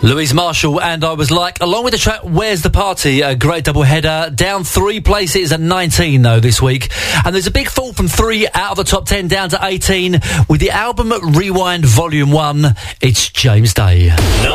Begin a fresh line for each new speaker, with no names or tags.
Louise Marshall and I Was Like, along with the track Where's the Party, a great double header. Down 3 places at 19 though this week, and there's a big fall from 3 out of the top 10 down to 18 with the album Rewind Volume 1. It's James Day.